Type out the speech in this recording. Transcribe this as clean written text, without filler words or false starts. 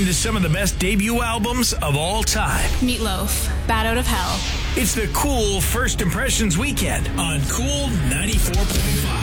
into some of the best debut albums of all time. Meatloaf, Bat Out of Hell. It's the Cool First Impressions Weekend on Cool 94.5.